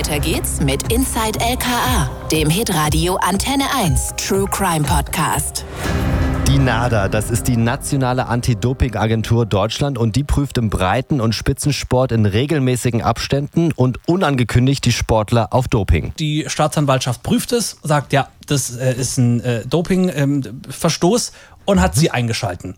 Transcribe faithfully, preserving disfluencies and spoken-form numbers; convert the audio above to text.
Weiter geht's mit Inside L K A, dem Hitradio Antenne eins True Crime Podcast. Die NADA, das ist die nationale Anti-Doping-Agentur Deutschland und die prüft im Breiten- und Spitzensport in regelmäßigen Abständen und unangekündigt die Sportler auf Doping. Die Staatsanwaltschaft prüft es, sagt ja, das äh, ist ein äh, Doping-Verstoß ähm, und hat sie eingeschalten.